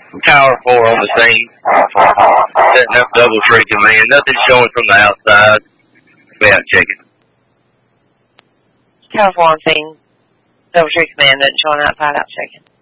Tower 4 on the scene. Setting up double tree command. Nothing showing from the outside. Be out checking. Tower 4 on scene. Double tree command, nothing showing outside, out checking.